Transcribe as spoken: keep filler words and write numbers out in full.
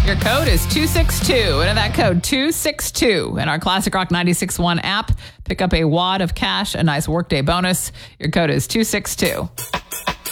Your code is two six two. Enter that code two six two in our Classic Rock ninety-six point one app. Pick up a wad of cash, a nice workday bonus. Your code is two six two.